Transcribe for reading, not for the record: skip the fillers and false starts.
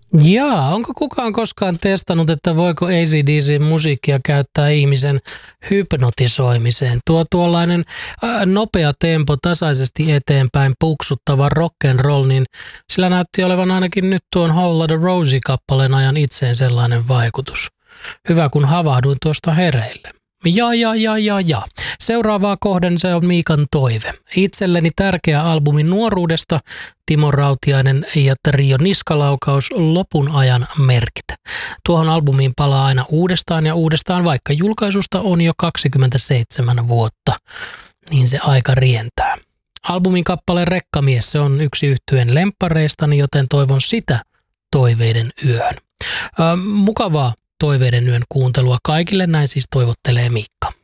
Jaa, onko kukaan koskaan testannut, että voiko AC/DC-musiikkia käyttää ihmisen hypnotisoimiseen? Tuollainen nopea tempo, tasaisesti eteenpäin puksuttava rock'n'roll, niin sillä näytti olevan ainakin nyt tuon Whole Lotta Rosie-kappaleen ajan itseen sellainen vaikutus. Hyvä, kun havahduin tuosta hereille. Ja. Seuraavaa kohden se on Miikan toive. Itselleni tärkeä albumi nuoruudesta, Timo Rautiainen ja Trio Niskalaukaus, Lopun ajan merkit. Tuohon albumiin palaa aina uudestaan ja uudestaan, vaikka julkaisusta on jo 27 vuotta, niin se aika rientää. Albumin kappale Rekkamies, se on yksi yhtyeen lemppareistani, joten toivon sitä toiveiden yöhön. Mukavaa toiveiden yön kuuntelua kaikille, näin siis toivottelee Miikka.